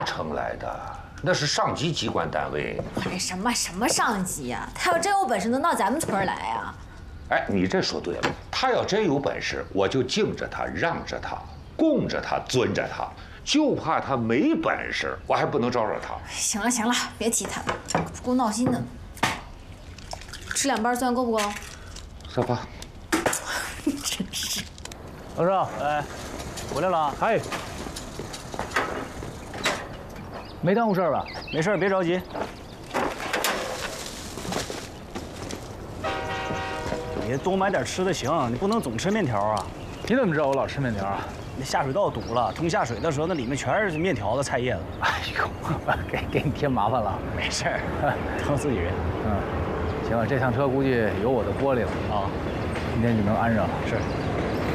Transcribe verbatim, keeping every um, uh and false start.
城来的，那是上级机关单位。 哎，什么什么上级呀？他要真有本事，能到咱们村来呀？ 哎，你这说对了，他要真有本事，我就敬着他，让着他，供着他，尊着他。就怕他没本事，我还不能招惹他。 行了行了，别提他了，不够闹心的。吃两瓣蒜够不够？ 小发， 真是。 老赵，哎，回来了。 嗨，没耽误事儿吧？ 没事，别着急。你多买点吃的行，你不能总吃面条啊。 你怎么知道我老吃面条啊？ 那下水道堵了，通下水的时候，那里面全是面条子、菜叶子。 哎呦，给给你添麻烦了。 没事儿，都自己人。 嗯，行了，这趟车估计有我的玻璃了啊，今天就能安上了。 是。